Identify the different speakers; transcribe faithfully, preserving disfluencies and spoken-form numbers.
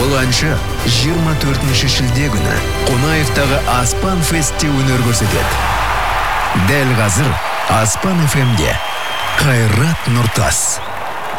Speaker 1: Бұл әнші жиырма төртінші шілде күні Қонаевтағы Аспан фестте өнер көрсетеді. Дәл қазір Аспан эф эмде Қайрат Нұртас.